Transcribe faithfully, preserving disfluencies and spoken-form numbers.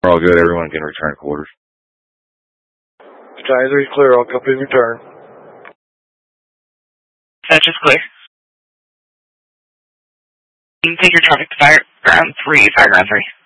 All good. Everyone can return quarters. Battalion three is clear. All company return. That's just clear. You can take your traffic to fire ground three, fire ground three.